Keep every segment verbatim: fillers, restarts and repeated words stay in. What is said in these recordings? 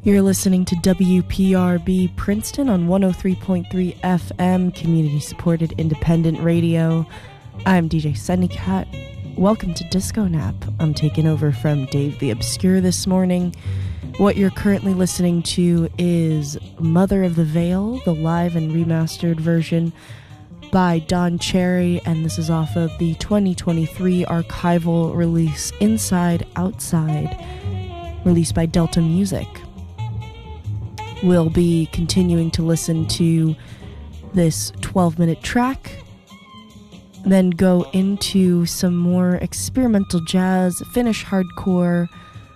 You're listening to W P R B Princeton on one oh three point three F M, community-supported independent radio. I'm D J Sunnycat. Welcome to Disco Nap. I'm taking over from Dave the Obscure this morning. What you're currently listening to is Mother of the Veil, the live and remastered version by Don Cherry, and this is off of the twenty twenty-three archival release Inside Outside, released by Delta Music. We'll be continuing to listen to this twelve-minute track, then go into some more experimental jazz, Finnish hardcore,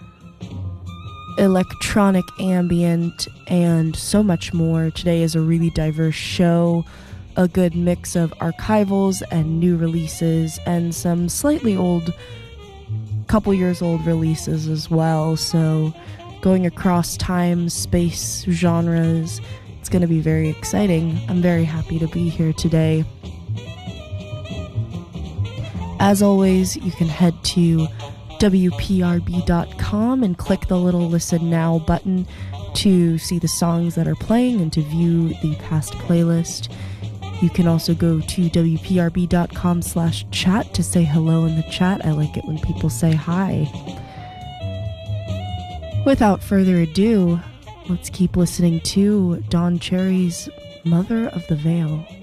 electronic ambient, and so much more. Today is a really diverse show, a good mix of archivals and new releases, and some slightly old, couple years old releases as well, so going across time, space, genres. It's going to be very exciting. I'm very happy to be here today. As always, you can head to W P R B dot com and click the little Listen Now button to see the songs that are playing and to view the past playlist. You can also go to W P R B dot com slash chat to say hello in the chat. I like it when people say hi. Without further ado, let's keep listening to Don Cherry's Mother of the Veil.